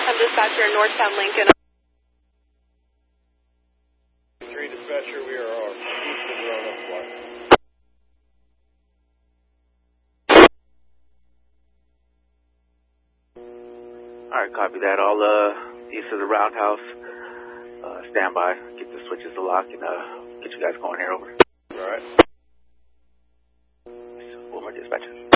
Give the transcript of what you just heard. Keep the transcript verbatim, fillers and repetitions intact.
I'm dispatcher in Northtown Lincoln. Three dispatcher, we are on Houston, we're on flight. Alright, copy that. I'll, uh, east of the roundhouse, uh, stand by, get the switches to lock, and, uh, get you guys going here, over. Alright. One more dispatcher.